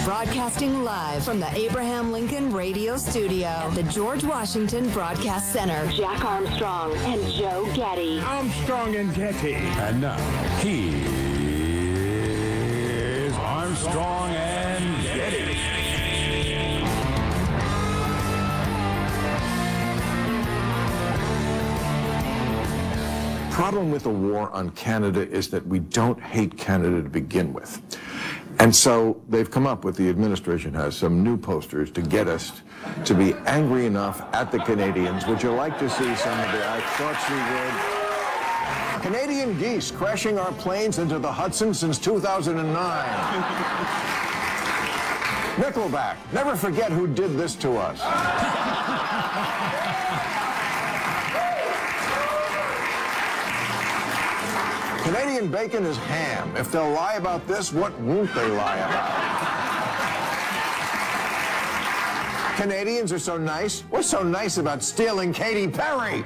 Broadcasting live from the Abraham Lincoln Radio Studio at the George Washington Broadcast Center. Jack Armstrong and Joe Getty. Armstrong and Getty. And now, here's Armstrong and Getty. Problem with the war on Canada is that we don't hate Canada to begin with. And so they've come up with, the administration has some new posters to get us to be angry enough at the Canadians. Would you like to see some of the, I thought you would. Canadian geese crashing our planes into the Hudson since 2009. Nickelback, never forget who did this to us. Canadian bacon is ham. If they'll lie about this, what won't they lie about? Canadians are so nice. What's so nice about stealing Katy Perry?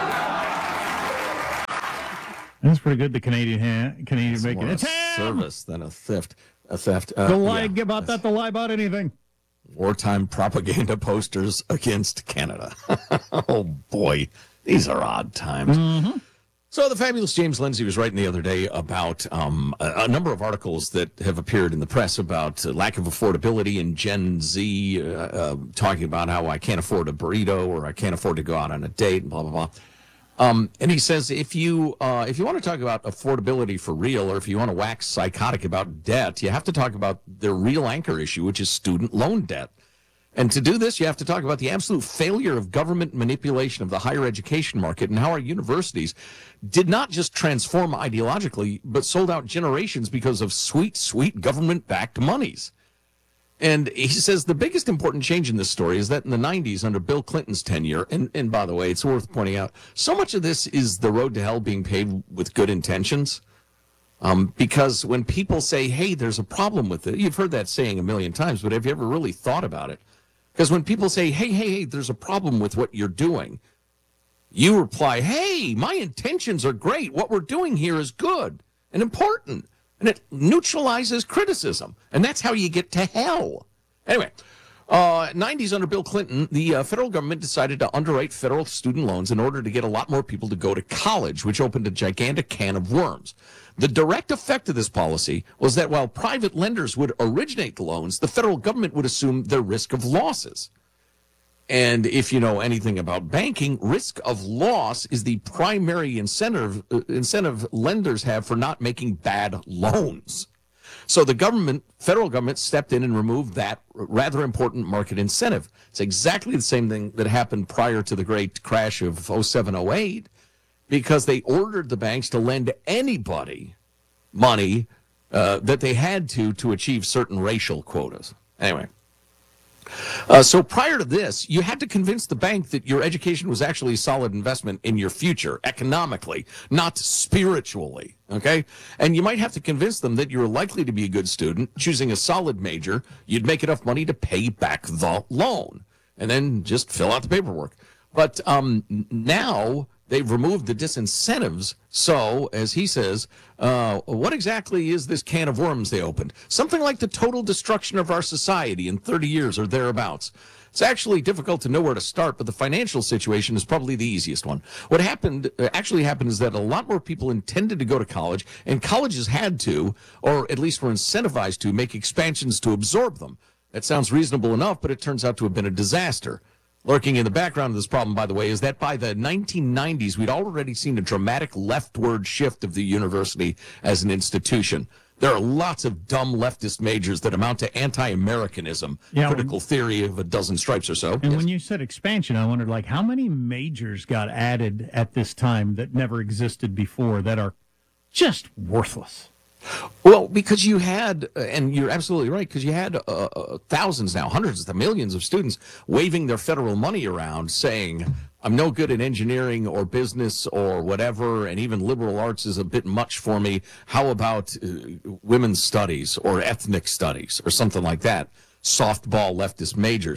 That's pretty good, the Canadian bacon. More It's a ham! service than a theft. The lie about anything. Wartime propaganda posters against Canada. Oh, boy. These are odd times. Mm-hmm. So the fabulous James Lindsay was writing the other day about a number of articles that have appeared in the press about lack of affordability in Gen Z, talking about how I can't afford a burrito or I can't afford to go out on a date and blah, blah, blah. And he says if you want to talk about affordability for real, or if you want to wax psychotic about debt, you have to talk about the real anchor issue, which is student loan debt. And to do this, you have to talk about the absolute failure of government manipulation of the higher education market and how our universities did not just transform ideologically, but sold out generations because of sweet, sweet government-backed monies. And he says the biggest important change in this story is that in the 90s, under Bill Clinton's tenure, and by the way, it's worth pointing out, so much of this is the road to hell being paved with good intentions. Because when people say, hey, there's a problem with it, you've heard that saying a million times, but have you ever really thought about it? Because when people say, hey, there's a problem with what you're doing, you reply, hey, my intentions are great. What we're doing here is good and important. And it neutralizes criticism. And that's how you get to hell. Anyway, 90s under Bill Clinton, the federal government decided to underwrite federal student loans in order to get a lot more people to go to college, which opened a gigantic can of worms. The direct effect of this policy was that while private lenders would originate the loans, the federal government would assume their risk of losses. And if you know anything about banking, risk of loss is the primary incentive lenders have for not making bad loans. So the federal government stepped in and removed that rather important market incentive. It's exactly the same thing that happened prior to the great crash of 07-08, because they ordered the banks to lend anybody money that they had to achieve certain racial quotas. Anyway. So prior to this, you had to convince the bank that your education was actually a solid investment in your future, economically, not spiritually, okay? And you might have to convince them that you were likely to be a good student, choosing a solid major, you'd make enough money to pay back the loan, and then just fill out the paperwork. But now they've removed the disincentives. So, as he says, what exactly is this can of worms they opened? Something like the total destruction of our society in 30 years or thereabouts. It's actually difficult to know where to start, but the financial situation is probably the easiest one. What actually happened is that a lot more people intended to go to college, and colleges had to, or at least were incentivized to, make expansions to absorb them. That sounds reasonable enough, but it turns out to have been a disaster. Lurking in the background of this problem, by the way, is that by the 1990s, we'd already seen a dramatic leftward shift of the university as an institution. There are lots of dumb leftist majors that amount to anti-Americanism, critical theory of a dozen stripes or so. And when you said expansion, I wondered, how many majors got added at this time that never existed before that are just worthless? Well, because you had, and you're absolutely right, because you had thousands now, hundreds of millions of students waving their federal money around saying, I'm no good at engineering or business or whatever, and even liberal arts is a bit much for me. How about women's studies or ethnic studies or something like that? Softball leftist majors.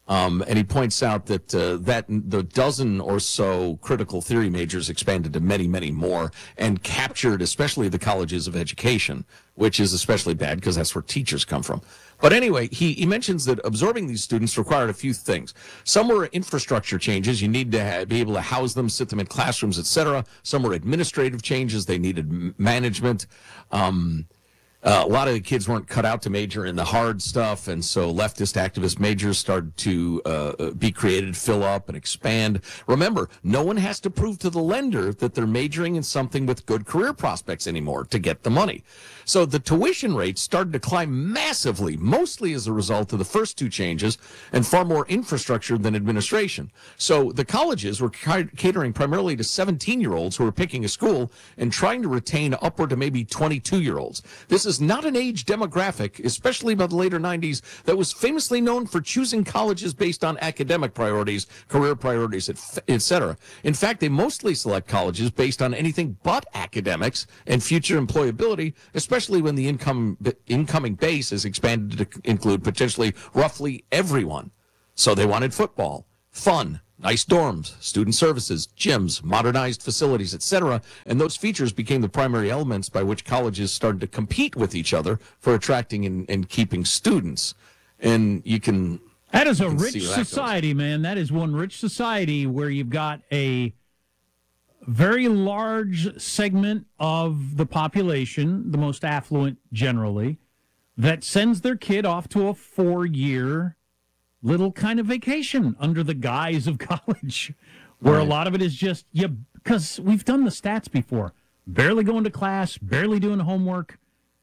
And he points out that that the dozen or so critical theory majors expanded to many, many more and captured especially the colleges of education, which is especially bad because that's where teachers come from. But anyway, he mentions that absorbing these students required a few things. Some were infrastructure changes. You need to be able to house them, sit them in classrooms, etc. Some were administrative changes. They needed management. A lot of the kids weren't cut out to major in the hard stuff, and so leftist activist majors started to be created, fill up, and expand. Remember, no one has to prove to the lender that they're majoring in something with good career prospects anymore to get the money. So the tuition rates started to climb massively, mostly as a result of the first two changes and far more infrastructure than administration. So the colleges were catering primarily to 17-year-olds who were picking a school and trying to retain upward to maybe 22-year-olds. This is not an age demographic, especially by the later 90s, that was famously known for choosing colleges based on academic priorities, career priorities, etc. In fact, they mostly select colleges based on anything but academics and future employability, especially when the incoming base is expanded to include potentially roughly everyone. So they wanted football, fun, nice dorms, student services, gyms, modernized facilities, etc. And those features became the primary elements by which colleges started to compete with each other for attracting and keeping students. And you can... That is a rich society, man. That is one rich society where you've got a very large segment of the population, the most affluent generally, that sends their kid off to a 4-year little kind of vacation under the guise of college, where a lot of it is just, because we've done the stats before. Barely going to class, barely doing homework,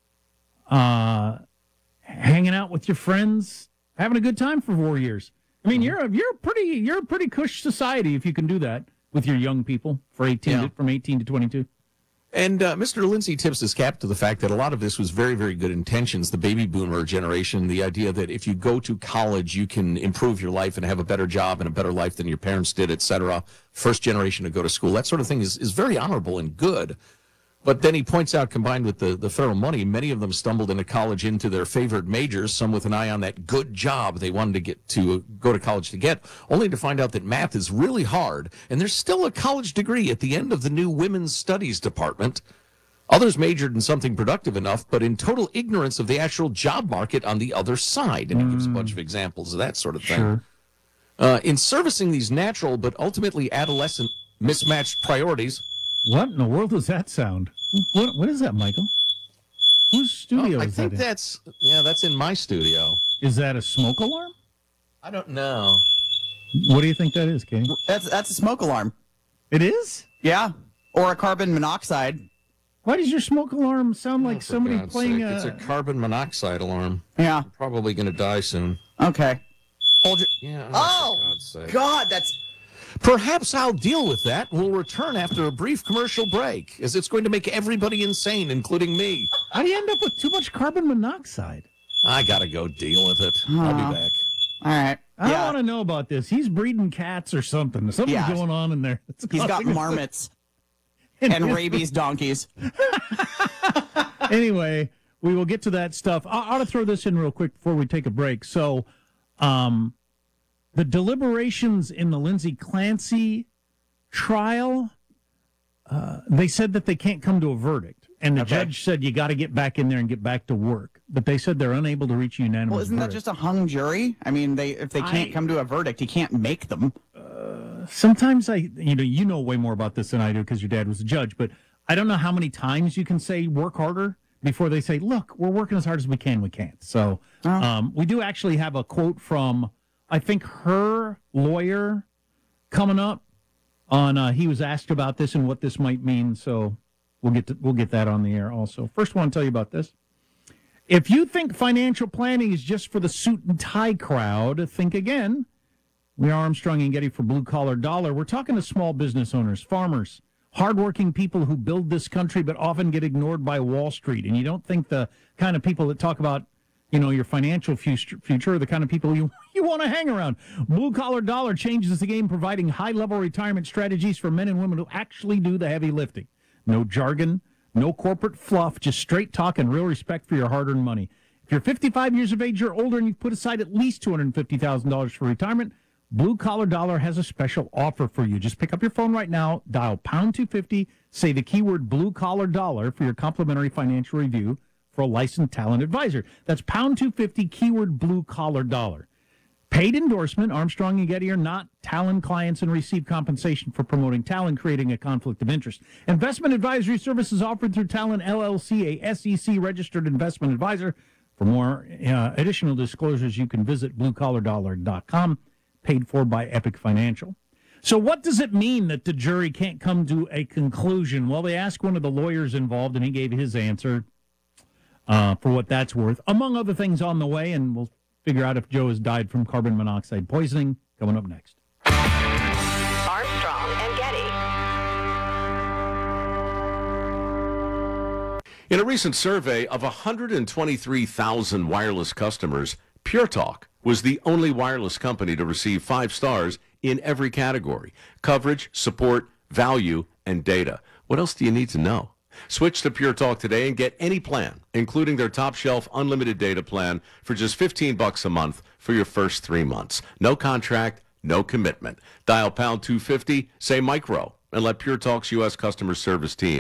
hanging out with your friends, having a good time for 4 years. I mean, you're a pretty cush society if you can do that with your young people from 18 to 22. And Mr. Lindsay tips his cap to the fact that a lot of this was very, very good intentions. The baby boomer generation, the idea that if you go to college, you can improve your life and have a better job and a better life than your parents did, etc. First generation to go to school, that sort of thing is very honorable and good. But then he points out, combined with the federal money, many of them stumbled into college into their favored majors, some with an eye on that good job they wanted to go to college to get, only to find out that math is really hard, and there's still a college degree at the end of the new women's studies department. Others majored in something productive enough, but in total ignorance of the actual job market on the other side. And he gives a bunch of examples of that sort of thing. Sure. In servicing these natural but ultimately adolescent mismatched priorities... What in the world does that sound? What is that, Michael? Whose studio is that? I think that's in my studio. Is that a smoke alarm? I don't know. What do you think that is, Katie? That's a smoke alarm. It is? Yeah, or a carbon monoxide. Why does your smoke alarm sound like somebody playing It's a carbon monoxide alarm. Yeah. I'm probably going to die soon. Okay. Hold your... Yeah. Oh, for God's sake. God, that's... Perhaps I'll deal with that. We'll return after a brief commercial break, as it's going to make everybody insane, including me. How do you end up with too much carbon monoxide? I got to go deal with it. I'll be back. All right. I don't want to know about this. He's breeding cats or something. Something's going on in there. He's got marmots and rabies donkeys. Anyway, we will get to that stuff. I ought to throw this in real quick before we take a break. So, the deliberations in the Lindsay Clancy trial, they said that they can't come to a verdict. And the judge said you got to get back in there and get back to work. But they said they're unable to reach a unanimous Well, isn't verdict. that just a hung jury? I mean, if they can't come to a verdict, you can't make them. Sometimes you know way more about this than I do because your dad was a judge, but I don't know how many times you can say work harder before they say, look, we're working as hard as we can, we can't. So we do actually have a quote from, I think, her lawyer coming up on, he was asked about this and what this might mean, so we'll get that on the air also. First, I want to tell you about this. If you think financial planning is just for the suit and tie crowd, think again. We are Armstrong and Getty for Blue Collar Dollar. We're talking to small business owners, farmers, hardworking people who build this country but often get ignored by Wall Street. And you don't think the kind of people that talk about, your financial future are the kind of people you want to hang around. Blue Collar Dollar changes the game, providing high-level retirement strategies for men and women who actually do the heavy lifting. No jargon, no corporate fluff, just straight talk and real respect for your hard-earned money. If If you're 55 years of age or older and you've put aside at least $250,000 for retirement, Blue Collar Dollar has a special offer for you. Just pick up your phone right now, dial pound 250, say the keyword Blue Collar Dollar for your complimentary financial review for a licensed talent advisor. That's pound 250, keyword Blue Collar Dollar. Paid endorsement, Armstrong and Getty are not Talon clients and receive compensation for promoting Talon, creating a conflict of interest. Investment advisory services offered through Talon LLC, a SEC-registered investment advisor. For more additional disclosures, you can visit bluecollardollar.com, paid for by Epic Financial. So what does it mean that the jury can't come to a conclusion? Well, they asked one of the lawyers involved, and he gave his answer for what that's worth, among other things on the way, and we'll figure out if Joe has died from carbon monoxide poisoning. Coming up next. Armstrong and Getty. In a recent survey of 123,000 wireless customers, Pure Talk was the only wireless company to receive 5 stars in every category: coverage, support, value, and data. What else do you need to know? Switch to Pure Talk today and get any plan, including their top shelf unlimited data plan, for just $15 a month for your first 3 months. No contract, no commitment. Dial pound 250, say micro, and let Pure Talk's U.S. customer service team